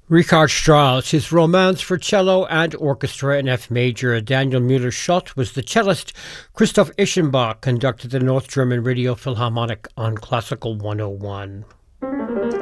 Richard Strauss, his Romance for cello and orchestra in F major. Daniel Müller-Schott was the cellist. Christoph Eschenbach conducted the North German Radio Philharmonic on Classical 101.